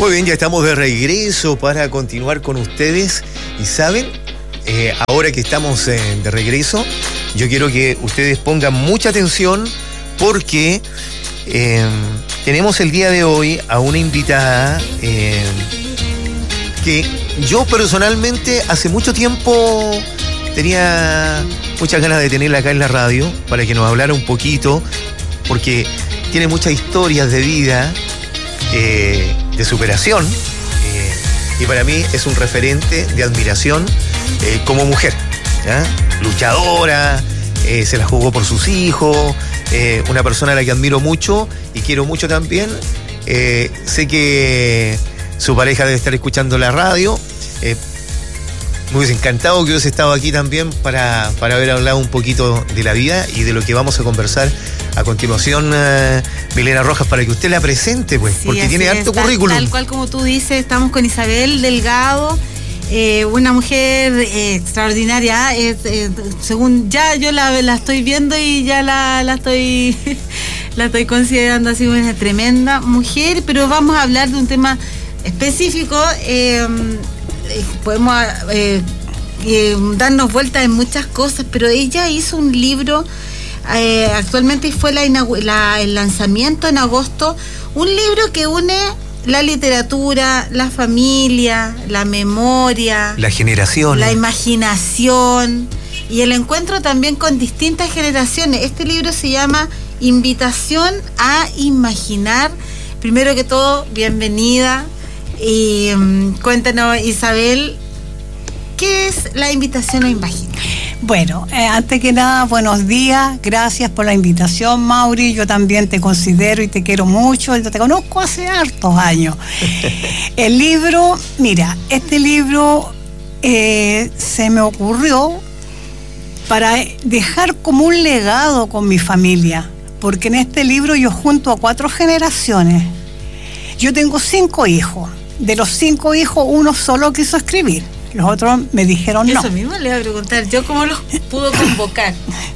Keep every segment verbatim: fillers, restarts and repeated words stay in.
Muy bien, ya estamos de regreso para continuar con ustedes. Y saben, eh, ahora que estamos eh, de regreso, yo quiero que ustedes pongan mucha atención porque eh, tenemos el día de hoy a una invitada eh, que yo personalmente hace mucho tiempo tenía muchas ganas de tenerla acá en la radio para que nos hablara un poquito, porque tiene muchas historias de vida, eh, de superación, eh, y para mí es un referente de admiración eh, como mujer, ¿ya? Luchadora, eh, se la jugó por sus hijos, eh, una persona a la que admiro mucho y quiero mucho también. Eh, sé que su pareja debe estar escuchando la radio. Eh, me hubiese encantado que hubiese estado aquí también para, para haber hablado un poquito de la vida y de lo que vamos a conversar a continuación, uh, Milena Rojas, para que usted la presente, pues, sí, porque tiene harto tal, currículum. Tal cual como tú dices, estamos con Isabel Delgado, eh, una mujer eh, extraordinaria, eh, eh, según ya yo la, la estoy viendo y ya la, la estoy la estoy considerando así una tremenda mujer, pero vamos a hablar de un tema específico. eh, eh, podemos eh, eh, darnos vueltas en muchas cosas, pero ella hizo un libro. Eh, actualmente fue la, la, el lanzamiento en agosto, un libro que une la literatura, la familia, la memoria, la generación, la imaginación y el encuentro también con distintas generaciones. Este libro se llama Invitación a Imaginar. Primero que todo, bienvenida y um, cuéntanos, Isabel, ¿qué es la invitación a imaginar? Bueno, eh, antes que nada, buenos días, gracias por la invitación, Mauri. Yo también te considero y te quiero mucho, yo te conozco hace hartos años. El libro, mira, este libro eh, se me ocurrió para dejar como un legado con mi familia, porque en este libro yo junto a cuatro generaciones. Yo tengo cinco hijos, de los cinco hijos uno solo quiso escribir. Los otros me dijeron no. Eso mismo le voy a preguntar, ¿yo cómo los pudo convocar?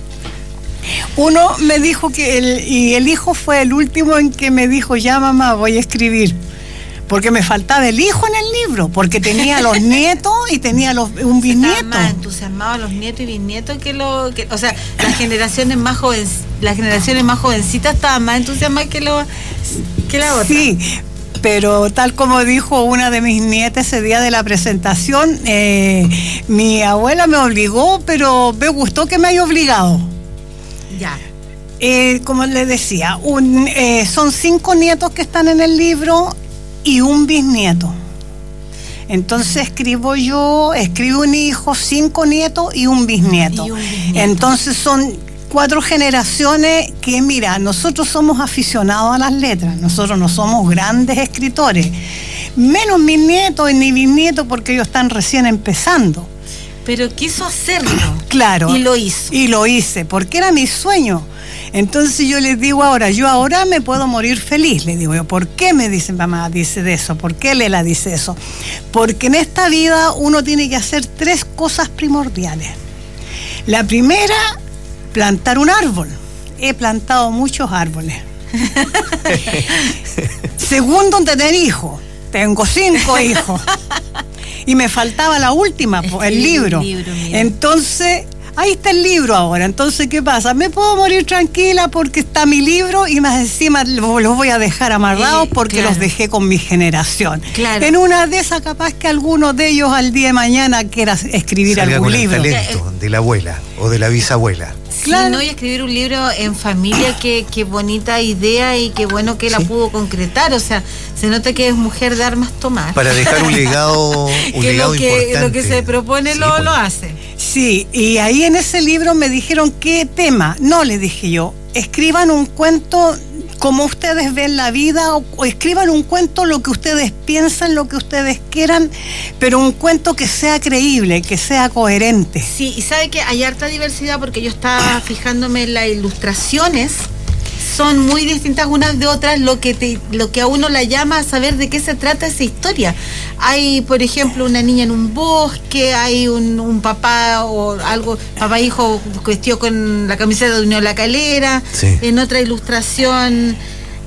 Uno me dijo que, el, y el hijo fue el último en que me dijo, ya mamá, voy a escribir. Porque me faltaba el hijo en el libro, porque tenía los nietos y tenía los, un bisnieto. Estaban más entusiasmados los nietos y bisnietos que los... Que, o sea, las generaciones más jóvenes, las generaciones más jovencitas estaban más entusiasmadas que, lo, que la otra. Sí, pero tal como dijo una de mis nietas ese día de la presentación, eh, mi abuela me obligó, pero me gustó que me haya obligado. Ya. Eh, como le decía, un, eh, son cinco nietos que están en el libro y un bisnieto. Entonces escribo yo, escribo un hijo, cinco nietos y un bisnieto. Y un bisnieto. Entonces son cuatro generaciones que, mira, nosotros somos aficionados a las letras, nosotros no somos grandes escritores, menos mis nietos y ni bisnietos porque ellos están recién empezando. Pero quiso hacerlo. Claro. Y lo hizo. Y lo hice, porque era mi sueño. Entonces yo les digo ahora, yo ahora me puedo morir feliz. Le digo yo, ¿por qué me dicen mamá dice de eso? ¿Por qué Lela dice eso? Porque en esta vida uno tiene que hacer tres cosas primordiales. La primera, plantar un árbol. He plantado muchos árboles. Segundo, tener hijos. Tengo cinco hijos. Y me faltaba la última, el, el libro. libro Entonces, ahí está el libro ahora. Entonces, ¿qué pasa? Me puedo morir tranquila porque está mi libro y más encima los voy a dejar amarrados porque claro, los dejé con mi generación. Claro. En una de esas, capaz que alguno de ellos al día de mañana quiera escribir salga algún con libro. El talento de la abuela o de la bisabuela. Claro. Sí, no, y escribir un libro en familia, qué, qué bonita idea y qué bueno que la sí. pudo concretar. O sea, se nota que es mujer de armas tomar. Para dejar un legado, un que legado lo que, importante. Lo que se propone sí, lo, pues. lo hace. Sí, y ahí en ese libro me dijeron, ¿qué tema? No, le dije yo, escriban un cuento como ustedes ven la vida, o, o escriban un cuento lo que ustedes piensan, lo que ustedes quieran, pero un cuento que sea creíble, que sea coherente. Sí, y sabe que hay harta diversidad porque yo estaba fijándome en las ilustraciones, son muy distintas unas de otras, lo que te, lo que a uno la llama a saber de qué se trata esa historia. Hay, por ejemplo, una niña en un bosque, hay un, un papá o algo, papá e hijo vestido con la camiseta de Unión La Calera, sí. En otra ilustración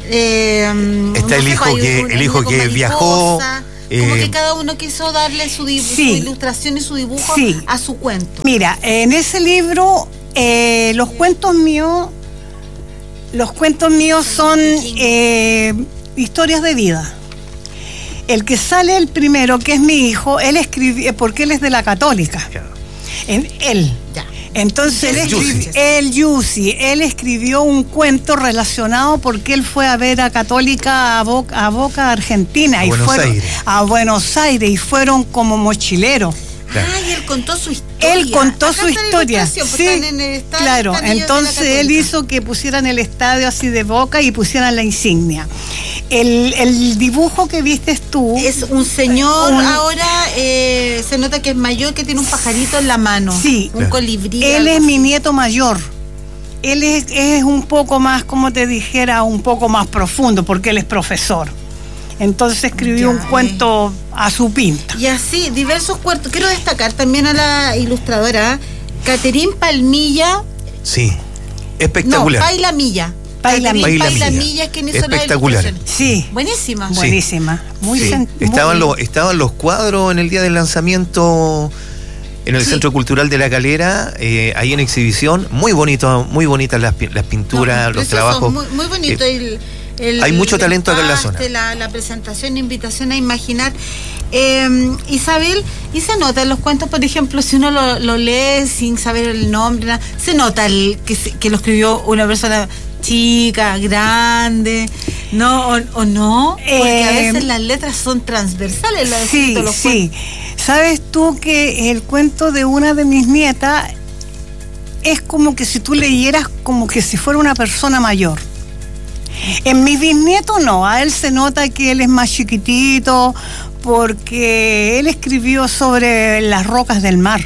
Eh, Está no el sé, hijo hay que, un- el hijo niño que con viajó. mariposa. Como eh, que cada uno quiso darle su, dibu- Sí. su ilustración y su dibujo Sí. a su cuento. Mira, en ese libro, eh, los cuentos míos, los cuentos míos son eh, historias de vida. El que sale el primero, que es mi hijo, él escribió, porque él es de la Católica. En, él. Ya. Entonces, él El escribió, Yussi. el Yussi, él escribió un cuento relacionado porque él fue a ver a Católica a Boca, a Boca Argentina. A y Buenos fueron, Aires. A Buenos Aires y fueron como mochileros. Claro. Ay, él contó su historia. Él contó Acá su está la historia. ilustración, pues Sí, están en el estadio, claro. están ellos de la Entonces él Católica. hizo que pusieran el estadio así de Boca y pusieran la insignia. El, el dibujo que vistes tú Es un señor Un- ahora, eh, se nota que es mayor, que tiene un pajarito en la mano. Sí. Un Claro. colibrí. él algo es así. mi nieto mayor. Él es, es un poco más, como te dijera, un poco más profundo, porque él es profesor. Entonces escribió Ya, un cuento a su pinta. Y así, diversos cuentos. Quiero destacar también a la ilustradora, Caterín Palmilla. Sí, No, espectacular. Paila Milla. Paila Caterín Milla. Paila Paila Milla, Milla. es quien hizo la Espectacular. ilustración. Sí, Buenísima. Sí. buenísima. Muy Sí. sen- Estaban, muy- los, estaban los cuadros en el día del lanzamiento en el Sí. Centro Cultural de La Calera, eh, ahí en exhibición. Muy bonito, muy bonitas las, pi- las pinturas, No, los precioso, trabajos. Muy, muy bonito. Eh, el- el- hay mucho el talento acá en la empaste, zona. La, la presentación, invitación a imaginar. Eh, Isabel, y se nota en los cuentos, por ejemplo, si uno lo, lo lee sin saber el nombre, nada, se nota el, que, se- que lo escribió una persona chica, grande, ¿no? O, o no, porque a Eh, veces las letras son transversales, las Sí, de los sí. ¿Sabes tú que el cuento de una de mis nietas es como que si tú leyeras como que si fuera una persona mayor? En mi bisnieto no, a él se nota que él es más chiquitito porque él escribió sobre las rocas del mar.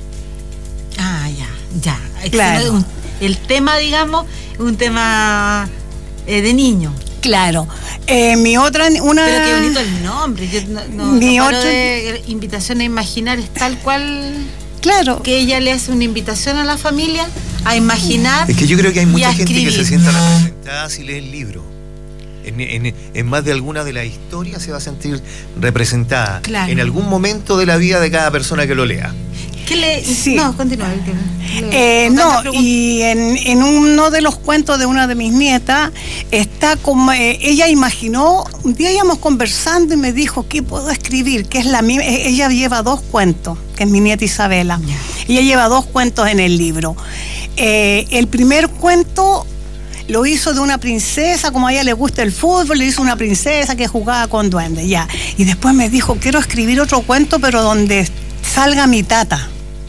Ah, ya, ya. Es que Claro. no es un- el tema, digamos, es un tema eh, de niño. Claro. Eh, mi otra, una... Pero qué bonito el nombre. Yo no, no, Mi no paro otro- de invitación a imaginar, es tal cual Claro. que ella le hace una invitación a la familia a imaginar. Es que yo creo que hay y mucha a gente que se escribir. sienta representada si lee el libro. En, en- en más de alguna de las historias se va a sentir representada Claro. en algún momento de la vida de cada persona que lo lea. ¿Qué le.? Sí. No, continúa. que- Eh, con tanta no, pregunta. y en, en uno de los cuentos de una de mis nietas, está como, eh, ella imaginó, un día íbamos conversando y me dijo, ¿qué puedo escribir? Que es la misma, eh, ella lleva dos cuentos, que es mi nieta Isabela. Ella lleva dos cuentos en el libro. Eh, el primer cuento lo hizo de una princesa, como a ella le gusta el fútbol, le hizo una princesa que jugaba con duendes, ya. Y después me dijo, quiero escribir otro cuento, pero donde salga mi tata.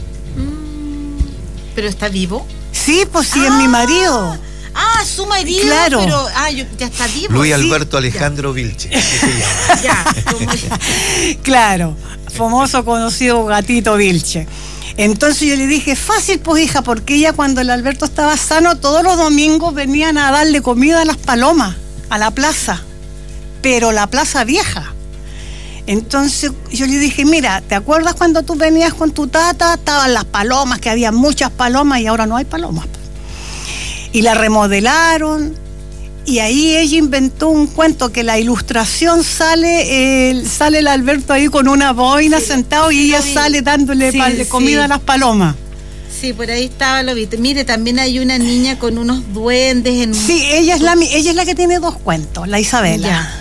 ¿Pero está vivo? Sí, pues sí, es mi marido. Ah, su marido. Claro. Pero, ah, yo- ya está vivo. Luis Sí. Alberto Alejandro Vilche. así se llama. Ya, como- Claro, famoso conocido gatito Vilche. Entonces yo le dije, fácil pues hija, porque ella cuando el Alberto estaba sano, todos los domingos venían a darle comida a las palomas, a la plaza, pero la plaza vieja. Entonces yo le dije, mira, ¿te acuerdas cuando tú venías con tu tata? Estaban las palomas, que había muchas palomas y ahora no hay palomas. Y la remodelaron. Y ahí ella inventó un cuento que la ilustración sale, eh, sale el Alberto ahí con una boina Sí, sentado sí, y ella lo vi. sale dándole Sí, pa- sí. comida a las palomas. Sí, por ahí estaba, lo vi. Mire, también hay una niña con unos duendes en. Sí, ella es la mi- ella es la que tiene dos cuentos, la Isabela. Ya.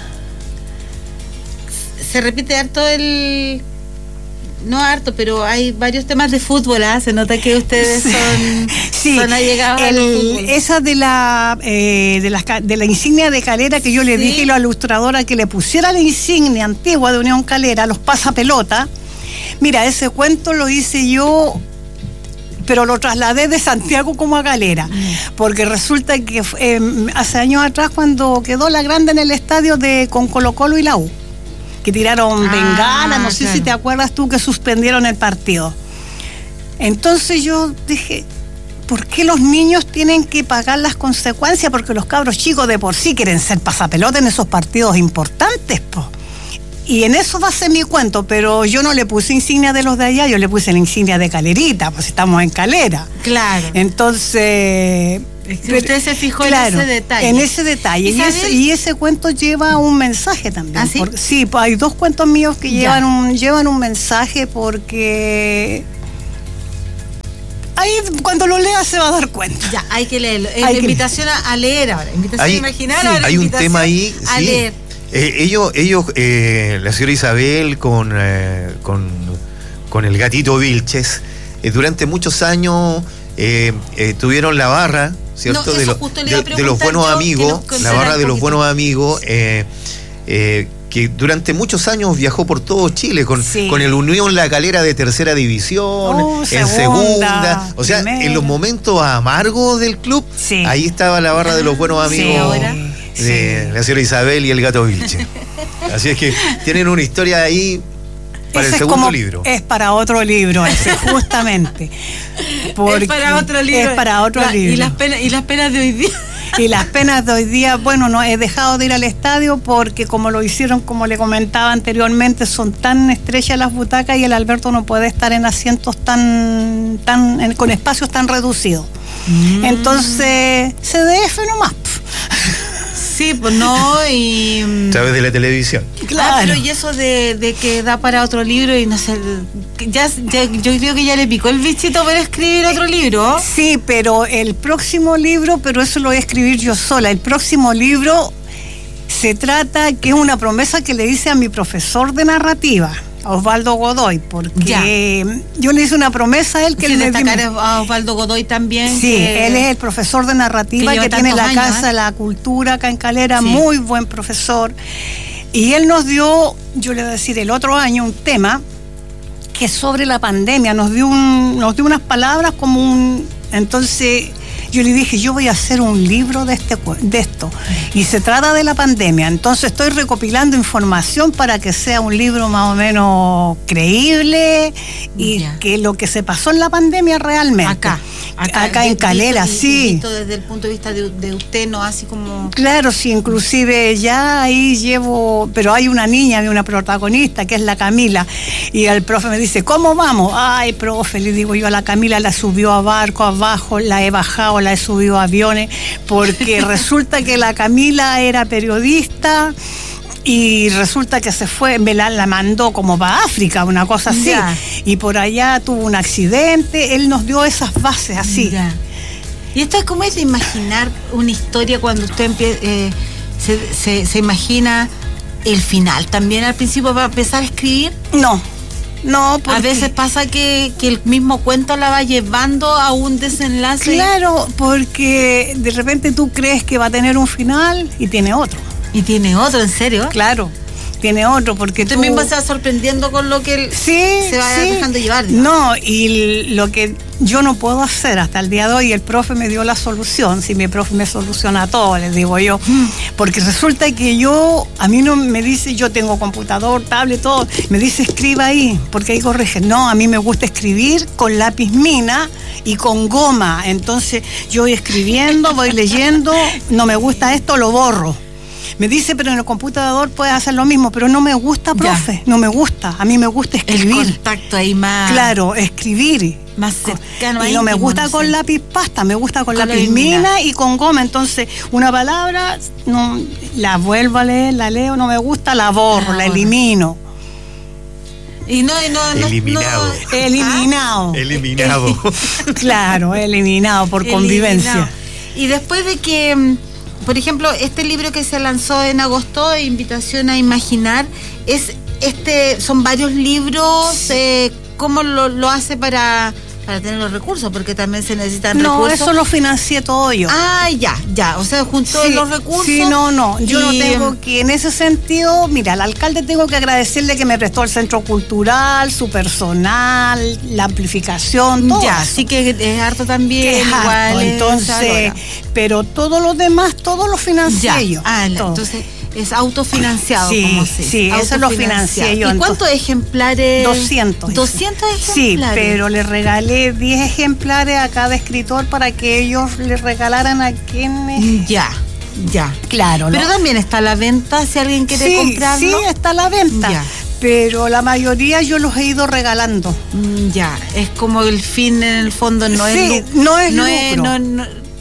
Se repite harto el. No harto, pero hay varios temas de fútbol, ¿ah? Se nota que ustedes son, Sí, son allegados al el- fútbol. esa de la, eh, de, la ca- de la insignia de Calera que yo le Sí. dije a la ilustradora que le pusiera la insignia antigua de Unión Calera, los pasapelota. Mira, ese cuento lo hice yo, pero lo trasladé de Santiago como a Calera, porque resulta que eh, hace años atrás cuando quedó la grande en el estadio de con Colo Colo y la U, que tiraron Ah, bengala, no sé claro. si te acuerdas tú que suspendieron el partido. Entonces yo dije, ¿por qué los niños tienen que pagar las consecuencias? Porque los cabros chicos de por sí quieren ser pasapelota en esos partidos importantes, po. Y en eso va a ser mi cuento, pero yo no le puse insignia de los de allá, yo le puse la insignia de Calerita, pues estamos en Calera. Claro. Entonces, Pero, usted se fijó claro, en ese detalle. En ese detalle. Y ese, y ese cuento lleva un mensaje también. ¿Ah, sí? Porque, sí, hay dos cuentos míos que llevan un, llevan un mensaje porque... Ahí cuando lo lea se va a dar cuenta. Ya, hay que leerlo. Es la invitación leer. a leer ahora. Invitación hay, a imaginar sí, ahora. Hay un tema ahí. A sí. leer. Eh, ellos, ellos eh, la señora Isabel con, eh, con, con el gatito Vilches, eh, durante muchos años eh, eh, tuvieron la barra, ¿cierto? No, de, lo, de, de los buenos amigos, la barra de los buenos amigos, eh, eh, que durante muchos años viajó por todo Chile con, sí. con el Unión La Calera de tercera división, oh, en segunda, segunda, o sea, primera. En los momentos amargos del club, sí. ahí estaba la barra de los buenos amigos. Sí, ahora. De sí. la señora Isabel y el gato Vilche. Así es que tienen una historia ahí para ese el segundo como, libro. Es para otro libro, ese, justamente. Es para otro libro. Es para otro la, libro. Y las, penas, y las penas de hoy día. Y las penas de hoy día, bueno, no he dejado de ir al estadio porque como lo hicieron, como le comentaba anteriormente, son tan estrechas las butacas y el Alberto no puede estar en asientos tan, tan en, con espacios tan reducidos. Mm. Entonces, C D F nomás. Sí, pues no, y... A través de la televisión. Claro. Ah, pero y eso de, de que da para otro libro y no sé, ya, ya, yo creo que ya le picó el bichito para escribir otro libro. Sí, pero el próximo libro, pero eso lo voy a escribir yo sola, el próximo libro se trata, que es una promesa que le hice a mi profesor de narrativa, a Osvaldo Godoy, porque ya. yo le hice una promesa a él que sí, él destacar me... a Osvaldo Godoy también. Sí, que... él es el profesor de narrativa que, que tiene la años, Casa de ¿eh? la Cultura acá en Calera, sí. muy buen profesor. Y él nos dio, yo le voy a decir, el otro año un tema que es sobre la pandemia, nos dio, un, nos dio unas palabras como un... Entonces... Yo le dije, yo voy a hacer un libro de, este, de esto, y se trata de la pandemia. Entonces estoy recopilando información para que sea un libro más o menos creíble y yeah. que lo que se pasó en la pandemia realmente. Acá, acá, acá en Calera, visto, sí. Visto desde el punto de vista de, de usted, ¿no? Así como... Claro, sí, inclusive ya ahí llevo, pero hay una niña, hay una protagonista que es la Camila, y el profe me dice, ¿cómo vamos? Ay, profe, le digo yo, a la Camila la subió a barco abajo, la he bajado, la he subido a aviones, porque resulta que la Camila era periodista y resulta que se fue, me la, la mandó como para África, una cosa así, ya. y por allá tuvo un accidente, él nos dio esas bases así. Ya. Y esto es como es de imaginar una historia cuando usted empie, eh, se, se, se imagina el final, también al principio va a empezar a escribir. No. No, porque... A veces pasa que, que el mismo cuento la va llevando a un desenlace. Claro, porque de repente tú crees que va a tener un final y tiene otro. ¿Y tiene otro, en serio? Claro, tiene otro, porque usted tú... mismo se va sorprendiendo con lo que él sí, se va sí. dejando llevar. No, y lo que yo no puedo hacer hasta el día de hoy, el profe me dio la solución, si mi profe me soluciona todo, les digo yo, porque resulta que yo, a mí no me dice, yo tengo computador, tablet, todo, me dice escriba ahí, porque ahí corrige. No, a mí me gusta escribir con lápiz mina y con goma, entonces yo voy escribiendo, voy leyendo, no me gusta esto, lo borro. Me dice, pero en el computador puedes hacer lo mismo, pero no me gusta, profe, ya. no me gusta. A mí me gusta escribir. El contacto ahí más... Claro, escribir. Más cercano. Y no me gusta no con sé. lápiz pasta, me gusta con, con lápiz mina. mina y con goma. Entonces, una palabra, no, la vuelvo a leer, la leo, no me gusta, la borro, ah, la elimino. Y no, no, no, eliminado. No, eliminado. ¿Ah? Eliminado. Claro, eliminado por eliminado. Convivencia. Y después de que... Por ejemplo, este libro que se lanzó en agosto, Invitación a Imaginar, es este, son varios libros. Eh, ¿Cómo lo, lo hace para, para tener los recursos? Porque también se necesitan no, recursos. No, eso lo financié todo yo. Ah, ya, ya. O sea, juntó sí, los recursos. Sí, no, no. Yo y... no tengo que, en ese sentido, mira, al alcalde tengo que agradecerle que me prestó el centro cultural, su personal, la amplificación, todo. Ya, eso. Sí que es harto también. Es igual harto, entonces, pero todo lo demás, todo lo financié ya. yo. Ah, todo. Entonces es autofinanciado, sí, como se sí, eso lo financié yo. ¿Y cuántos ejemplares? doscientos. doscientos ejemplares. Sí, pero le regalé diez ejemplares a cada escritor para que ellos le regalaran a quienes... Ya, ya. Claro. Pero ¿no? También está a la venta si alguien quiere sí, comprarlo. Sí, está a la venta. Ya. Pero la mayoría yo los he ido regalando. Ya, es como el fin en el fondo, no sí, es no es no lucro. Es, no, no,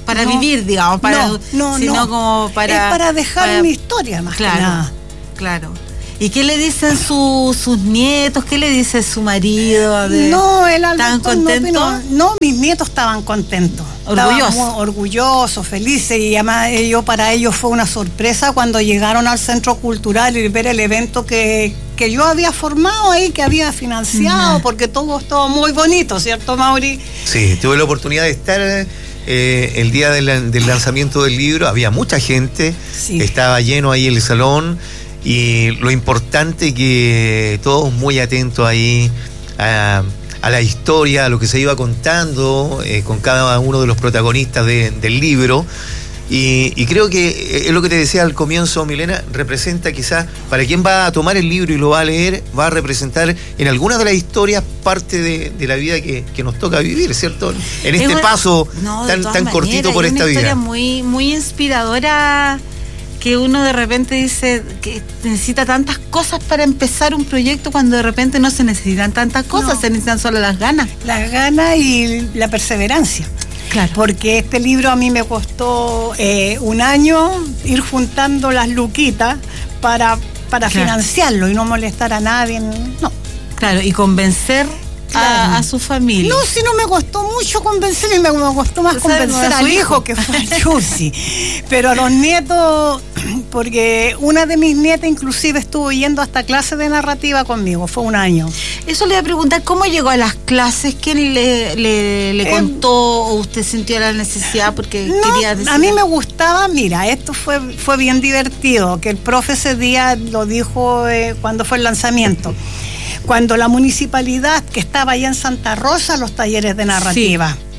para no, vivir, digamos, para, no, no, sino no. como para... Es para dejar para, mi historia, más claro, que nada. Claro. ¿Y qué le dicen su, sus nietos? ¿Qué le dice su marido? De, no, el Alberto ¿Estaban contentos? No, no, mis nietos estaban contentos. Orgullosos. Estaban muy orgullosos, felices, y además ellos, para ellos fue una sorpresa cuando llegaron al Centro Cultural y ver el evento que, que yo había formado ahí, que había financiado, uh-huh. porque todo estaba muy bonito, ¿cierto, Mauri? Sí, tuve la oportunidad de estar eh, el día del, del lanzamiento del libro, había mucha gente, sí. Estaba lleno ahí el salón. Y lo importante que todos muy atentos ahí a, a la historia, a lo que se iba contando eh, con cada uno de los protagonistas de, del libro. Y, y creo que es lo que te decía al comienzo, Milena, representa quizás, para quien va a tomar el libro y lo va a leer, va a representar en alguna de las historias parte de, de la vida que, que nos toca vivir, ¿cierto? En este una, paso no, tan, tan maneras, cortito por esta vida. Es una historia muy, muy inspiradora, que uno de repente dice que necesita tantas cosas para empezar un proyecto, cuando de repente no se necesitan tantas cosas, no. Se necesitan solo las ganas. Las ganas y la perseverancia. Claro. Porque este libro a mí me costó eh, un año ir juntando las luquitas para, para claro. financiarlo y no molestar a nadie. No. Claro, y convencer claro. a, a su familia. No, si no me costó mucho convencer, y me, me costó más convencer al hijo, hijo que fue a Chursi. Pero a los nietos, porque una de mis nietas inclusive estuvo yendo hasta clases de narrativa conmigo, fue un año. Eso le iba a preguntar, ¿cómo llegó a las clases? ¿Quién le, le, le eh, contó o usted sintió la necesidad porque no, quería decir? A mí me gustaba, mira, esto fue, fue bien divertido, que el profe ese día lo dijo eh, cuando fue el lanzamiento. Cuando la municipalidad, que estaba allá en Santa Rosa, los talleres de narrativa, sí.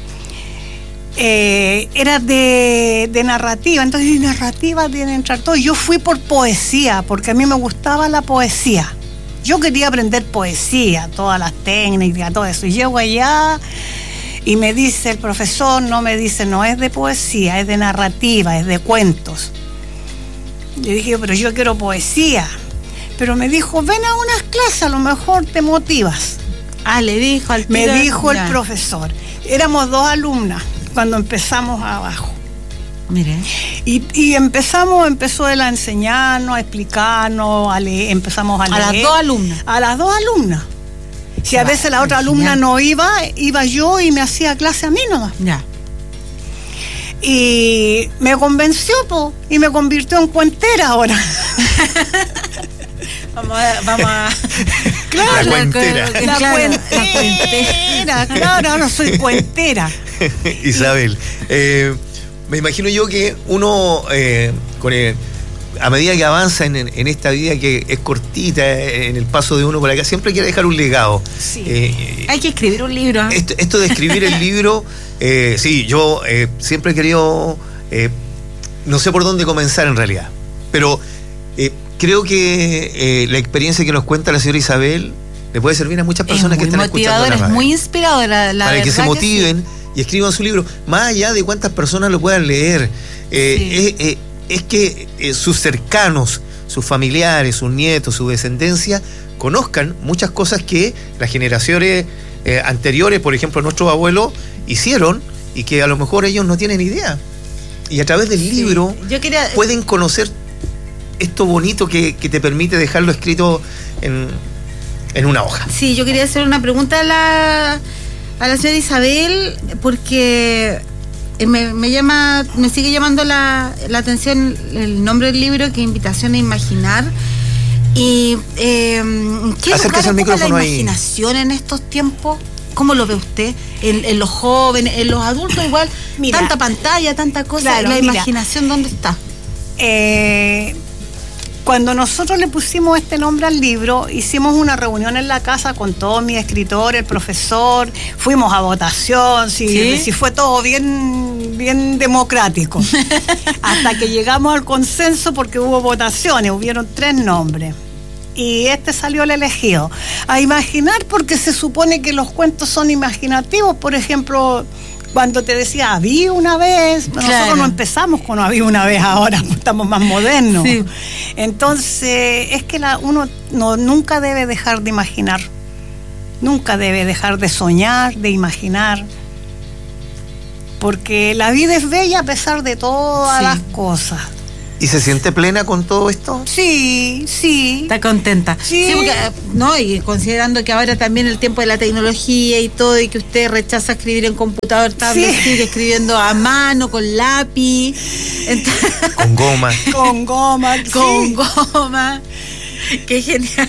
eh, era de, de narrativa, entonces de narrativa tienen entrar todo. Yo fui por poesía, porque a mí me gustaba la poesía. Yo quería aprender poesía, todas las técnicas, todo eso. Y llego allá y me dice el profesor, no me dice, no es de poesía, es de narrativa, es de cuentos. Yo dije, pero yo quiero poesía. Pero me dijo, ven a unas clases, a lo mejor te motivas. Ah, le dijo al Me dijo ya. El profesor. Éramos dos alumnas cuando empezamos abajo. Mire. Y, y empezamos, empezó él a enseñarnos, a explicarnos, a leer, empezamos a leer. ¿A las dos alumnas? A las dos alumnas. Si a veces la otra alumna no iba, iba yo y me hacía clase a mí nomás. Ya. Y me convenció, po, y me convirtió en cuentera ahora. Vamos a, vamos a... Claro, la cuentera. La, la, claro, cuentera, la cuentera, claro, ahora soy cuentera. Isabel, eh, me imagino yo que uno, eh, con el, a medida que avanza en, en esta vida que es cortita, en el paso de uno por acá, siempre quiere dejar un legado. Sí. Eh, Hay que escribir un libro. ¿eh? Esto, esto de escribir el libro, eh, sí, yo eh, siempre he querido, eh, no sé por dónde comenzar en realidad, pero... Eh, Creo que eh, la experiencia que nos cuenta la señora Isabel le puede servir a muchas personas que están escuchando la radio. Es muy inspiradora, la para que se motiven que sí. Y escriban su libro, más allá de cuántas personas lo puedan leer. Eh, sí. es, eh, es que eh, sus cercanos, sus familiares, sus nietos, su descendencia, conozcan muchas cosas que las generaciones eh, anteriores, por ejemplo, nuestros abuelos, hicieron y que a lo mejor ellos no tienen idea. Y a través del sí. libro Yo quería... pueden conocer esto bonito que, que te permite dejarlo escrito en, en una hoja. Sí, yo quería hacer una pregunta a la, a la señora Isabel, porque me, me llama, me sigue llamando la, la atención el nombre del libro, que es Invitación a Imaginar. Y eh, ¿qué lugar ocupa la imaginación ahí en estos tiempos? ¿Cómo lo ve usted? En, en los jóvenes, en los adultos igual, mira, tanta pantalla, tanta cosa, claro, la mira, imaginación, ¿dónde está? Eh... Cuando nosotros le pusimos este nombre al libro, hicimos una reunión en la casa con todos mis escritores, el profesor, fuimos a votación, si, ¿sí? si fue todo bien, bien democrático. Hasta que llegamos al consenso porque hubo votaciones, hubieron tres nombres. Y este salió el elegido. A imaginar, porque se supone que los cuentos son imaginativos, por ejemplo... Cuando te decía, había una vez, claro. Nosotros no empezamos con había una vez ahora, estamos más modernos. Sí. Entonces, es que la, uno no, nunca debe dejar de imaginar, nunca debe dejar de soñar, de imaginar. porque la vida es bella a pesar de todas Sí. las cosas. ¿Y se siente plena con todo esto? Sí, sí. Está contenta. Sí. porque, eh, no, y considerando que ahora también el tiempo de la tecnología y todo, y que usted rechaza escribir en computador, tablet, Sí. sigue escribiendo a mano, con lápiz, entonces, Con goma. Con goma, con sí. goma. Qué genial.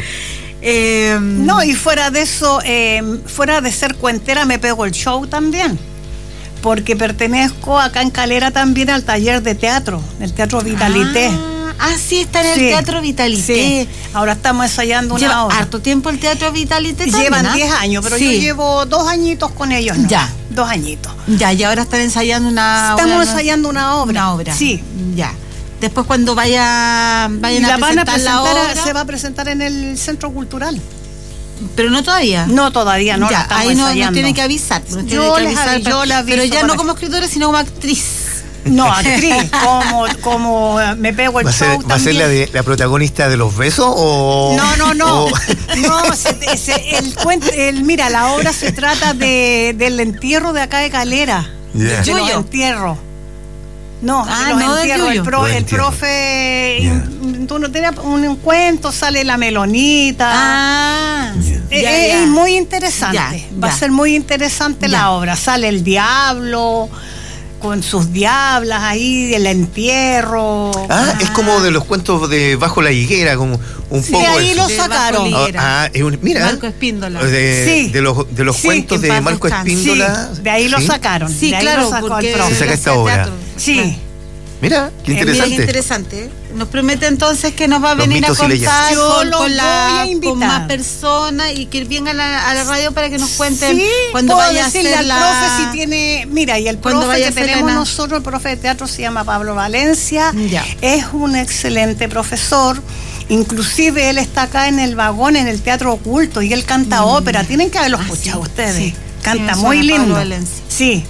Eh, No, y fuera de eso, eh, fuera de ser cuentera, me pego el show también. Porque pertenezco acá en Calera también al taller de teatro, el Teatro Vitalité. Ah, ah, sí, está en el Sí, Teatro Vitalité. sí. Ahora estamos ensayando una Lleva obra. harto tiempo el Teatro Vitalité también, Llevan ¿ah? diez años, pero Sí. yo llevo dos añitos con ellos. ¿no? Ya. Dos añitos. Ya, y ahora están ensayando una Estamos una- ensayando una obra. Una obra. Sí. Ya. Después cuando vaya, vayan la a van a presentar la presentar, obra, se va a presentar en el Centro Cultural. pero no todavía. No, todavía no, la ya, estamos ahí no, no ensayando. tiene que avisar. no tiene Yo que les avisar, avi- pero, yo les aviso pero ya para no que- como escritora, sino como actriz. No, actriz, como, como eh, me pego el ¿Va a ser, show va a ser también. la, de, la protagonista de los besos o...? No, no, no. o- No, se- se- el, cuen- el- mira, la obra se trata de, del entierro de acá de Calera. Ya. De los Yuyo. entierros. No, Ah, de los no, del entierros. El, Yuyo. pro- Los el entierros. profe, Ya. tú no tenías un, un cuento, sale la melonita. Ah, Eh, ya, eh, ya. Es muy interesante. Ya, Va ya. a ser muy interesante Ya. la obra. Sale el diablo con sus diablas ahí, el entierro. Ah, es como de los cuentos de Bajo la Higuera, como un Sí, poco ahí eso. lo De sacaron. Bajo Ah, Higuera. ah, es un- mira, Marco Espíndola. de, Sí. de los, de los Sí, cuentos que de en paz Marco descanse. Espíndola. Sí, de ahí lo ¿sí? sacaron. Sí, de ahí claro, lo sacó porque el profe. Se saca esta hacía obra. teatro. Sí. Claro. Mira, qué Es Bien interesante. interesante. Nos promete entonces que nos va a Los venir a mitos y leyendas. contar Yo con, los con voy la, a invitar. con más personas y que vengan a la, a la radio para que nos cuenten Sí, cuando puedo vaya a decirle hacer al la... profe si tiene, mira, y el Cuando profe vaya que a hacer tenemos la- nosotros, el profe de teatro se llama Pablo Valencia, Ya. es un excelente profesor. Inclusive él está acá en el vagón, en el Teatro Oculto, y él canta ópera. Tienen que haberlo Ah, escuchado sí, ustedes. sí. Canta Sí, me muy suena Pablo lindo. Valencia. Sí.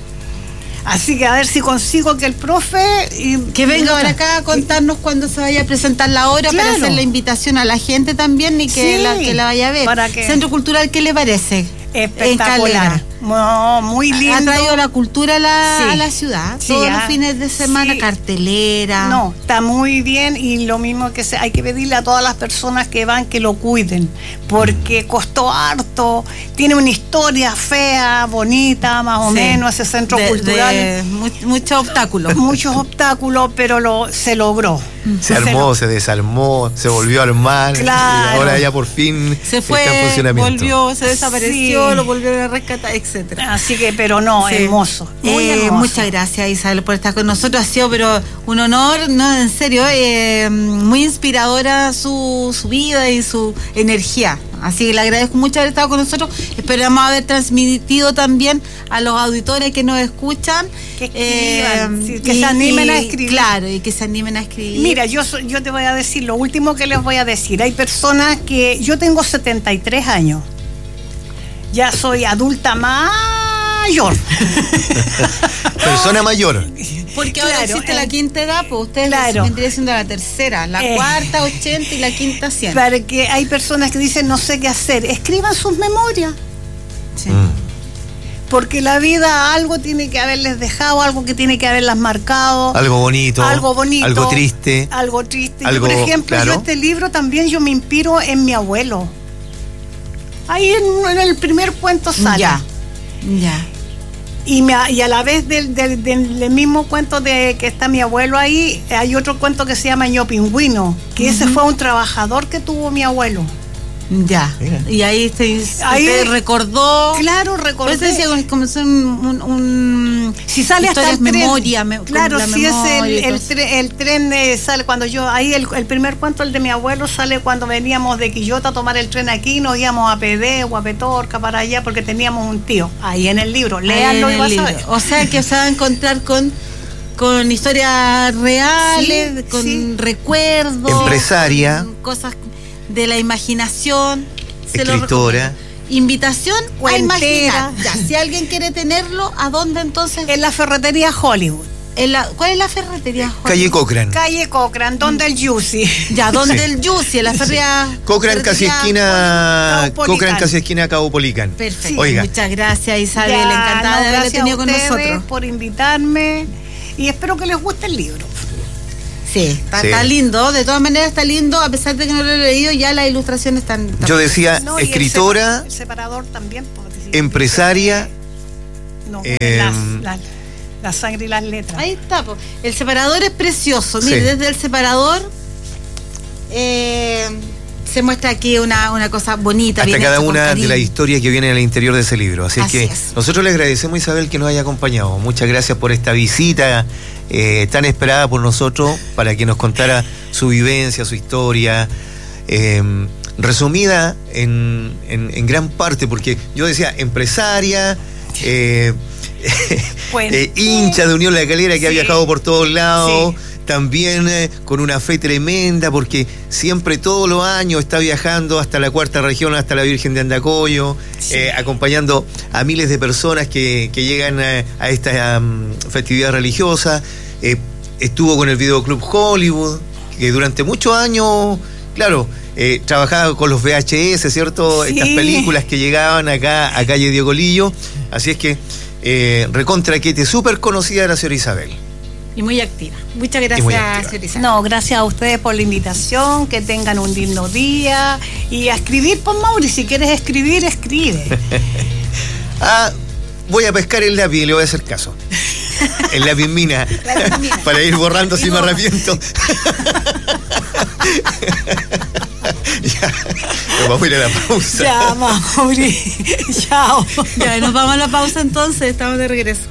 Así que a ver si consigo que el profe... y- Que venga ahora acá a contarnos cuando se vaya a presentar la obra para Claro. hacer la invitación a la gente también y que, Sí, la, que la vaya a ver. para que- Centro Cultural, ¿qué le parece? En Espectacular. Calera. No, muy lindo. Ha traído la cultura a la, Sí. a la ciudad. Sí, Todos ah. los fines de semana, Sí. cartelera. No, está muy bien y lo mismo que se, hay que pedirle a todas las personas que van que lo cuiden, porque costó harto, tiene una historia fea, bonita, más o Sí. menos, ese centro De- cultural, de mu- muchos obstáculos. muchos obstáculos, pero lo, se logró. Se armó, se desarmó, se volvió a armar. Claro. Y ahora ya por fin Se fue, está en funcionamiento. volvió, se desapareció, Sí. lo volvieron a rescatar, etcétera. Así que, pero no, Sí. hermoso, muy Eh, hermoso. Muchas gracias, Isabel, por estar con nosotros. Ha sido pero un honor, no, en serio, eh, muy inspiradora su, su vida y su energía. Así que le agradezco mucho haber estado con nosotros. Esperamos haber transmitido también a los auditores que nos escuchan. Que escriban, sí, que se y- animen a y- escribir. Claro, y que se animen a escribir. Mira, yo soy- yo te voy a decir, lo último que les voy a decir, hay personas que, yo tengo setenta y tres años, ya soy adulta mayor. Persona mayor. Porque ahora Claro, existe eh, la quinta edad, pues ustedes claro. vendría siendo la tercera, la Eh. cuarta, ochenta y la quinta, cien. Porque hay personas que dicen no sé qué hacer, escriban sus memorias, Sí. Mm. porque la vida algo tiene que haberles dejado, algo que tiene que haberlas marcado. Algo bonito. Algo bonito. Algo triste. Algo triste. Algo, yo, por ejemplo, claro. yo este libro también yo me inspiro en mi abuelo. Ahí en, en el primer cuento sale. Ya, ya. Y, me, y a la vez del, del, del- del mismo cuento de que está mi abuelo ahí, hay otro cuento que se llama Ño Pingüino, que ese fue un trabajador que tuvo mi abuelo. Ya. Mira. Y ahí usted, Ahí- usted recordó. Claro, Por recordé. eso decía como- como son un, un Si sale hasta el historias tren, memoria, me- claro, con la si es memoria el, y todo el, eso. tre- el tren eh, sale cuando yo, ahí el, el primer cuento, el de mi abuelo, sale cuando veníamos de Quillota a tomar el tren aquí, nos íbamos a Pedé o a Petorca para allá porque teníamos un tío, ahí en el libro, Ahí léanlo en y el vas a libro. ver. O sea que se va a encontrar con con historias reales, Sí, con sí. recuerdos, Empresaria. con cosas de la imaginación. Se lo Escritora. recomiendo. Invitación a Cuentera. imaginar. Ya, si alguien quiere tenerlo, ¿a dónde entonces? En la ferretería Hollywood. en la, ¿cuál es la ferretería, Jorge? Calle Cochran. Calle Cochran, donde el Yusi. Ya, donde Sí. el Yusi, en la ferretería. Cochran casi esquina. Cabo Cochran Policán. casi esquina Cabo Policán. Perfecto. Oiga. Muchas gracias, Isabel. Ya, Encantada no, de haberla gracias tenido a con ustedes nosotros. por invitarme y espero que les guste el libro. Sí, está, Sí. está lindo. De todas maneras está lindo, a pesar de que no lo he leído, ya las ilustraciones están. están- Yo decía, No, y el escritora, sepa- el separador también. porque sí. empresaria. No, em, las- las- la sangre y las letras. Ahí está, po. El separador es precioso. Mire, Sí. desde el separador eh, se muestra aquí una, una cosa bonita. Hasta bien cada hecha, con una de cariño. las historias que vienen al interior de ese libro. Así, Así es que es. nosotros le agradecemos, Isabel, que nos haya acompañado. Muchas gracias por esta visita eh, tan esperada por nosotros para que nos contara su vivencia, su historia, eh, resumida en, en, en gran parte, porque yo decía empresaria, eh, Bueno. eh, hincha de Unión La Calera que ha Sí. viajado por todos lados. Sí. También eh, con una fe tremenda, porque siempre todos los años está viajando hasta la cuarta región, hasta la Virgen de Andacoyo, Sí. eh, acompañando a miles de personas que, que llegan a, a esta um, festividad religiosa. Eh, estuvo con el Videoclub Hollywood, que durante muchos años, claro, eh, trabajaba con los V H S, ¿cierto? Sí. Estas películas que llegaban acá a calle Diegolillo. Así es que, eh, recontra que te súper conocida la señora Isabel. Y muy activa. Muchas Y gracias, muy activa. señora Isabel. No, gracias a ustedes por la invitación, que tengan un lindo día y a escribir, pues Mauri, si quieres escribir, escribe. Ah, voy a pescar el lápiz y le voy a hacer caso. El lápiz mina. Lápiz mina. Para ir borrando Y si me borra. arrepiento. Ya, nos vamos a ir a la pausa. Ya, Mauri, chao. Ya, nos vamos a la pausa entonces, estamos de regreso.